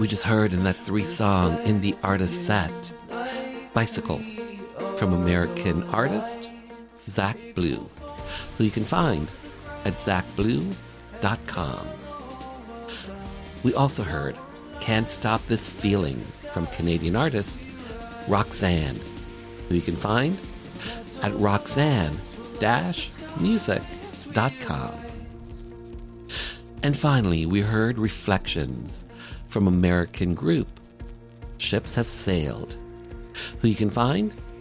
We just heard in that 3-song indie artist set, Bicycle, from American artist Zach Blue, who you can find at zachblue.com. We also heard Can't Stop This Feeling from Canadian artist Roxanne, who you can find at roxanne-music.com. And finally, we heard Reflections from American group Ships Have Sailed, who you can find